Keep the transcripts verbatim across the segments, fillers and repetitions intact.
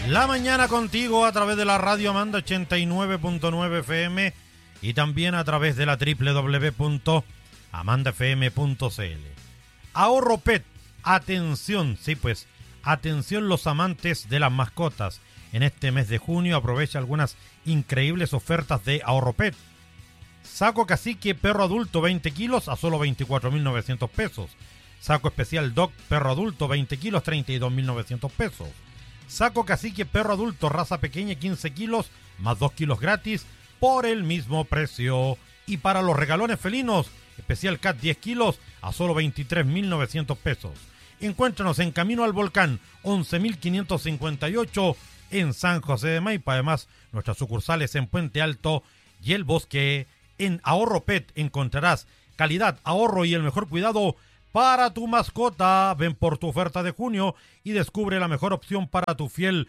La mañana contigo a través de la radio Amanda ochenta y nueve punto nueve F M y también a través de la doble u doble u doble u punto amanda f m punto c l. Ahorro Pet, atención, sí pues, atención los amantes de las mascotas. En este mes de junio aprovecha algunas increíbles ofertas de Ahorro Pet. Saco cacique perro adulto veinte kilos a solo veinticuatro mil novecientos pesos. Saco especial Dog perro adulto veinte kilos, treinta y dos mil novecientos pesos. Saco cacique perro adulto raza pequeña quince kilos más dos kilos gratis por el mismo precio. Y para los regalones felinos, especial Cat diez kilos a solo veintitrés mil novecientos pesos. Encuéntranos en Camino al Volcán once mil quinientos cincuenta y ocho en San José de Maipa. Además, nuestras sucursales en Puente Alto y El Bosque. En Ahorro Pet encontrarás calidad, ahorro y el mejor cuidado para tu mascota. Ven por tu oferta de junio y descubre la mejor opción para tu fiel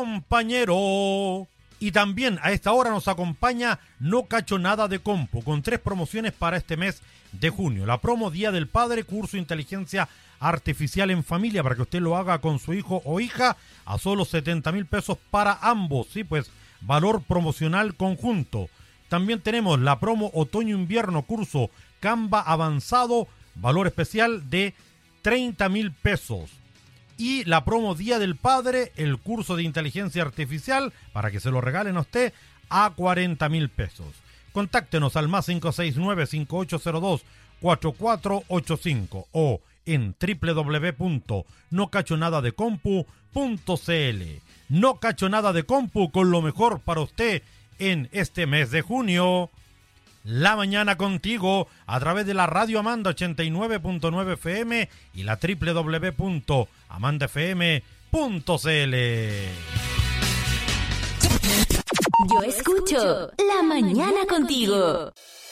compañero. Y también a esta hora nos acompaña No Cacho Nada de Compu, con tres promociones para este mes de junio. La promo Día del Padre, curso Inteligencia Artificial en Familia, para que usted lo haga con su hijo o hija, a solo setenta mil pesos para ambos. Sí, pues, valor promocional conjunto. También tenemos la promo Otoño-Invierno, curso Canva Avanzado, valor especial de treinta mil pesos. Y la promo Día del Padre, el curso de Inteligencia Artificial, para que se lo regalen a usted, a cuarenta mil pesos. Contáctenos al más cinco seis nueve, cinco ocho cero dos, cuatro cuatro ocho cinco o en doble u doble u doble u punto no cacho nada de compu punto c l. No Cacho Nada de Compu, con lo mejor para usted en este mes de junio. La mañana contigo a través de la radio Amanda ochenta y nueve punto nueve F M y la doble u doble u doble u punto amanda f m punto c l. Yo escucho La Mañana Contigo.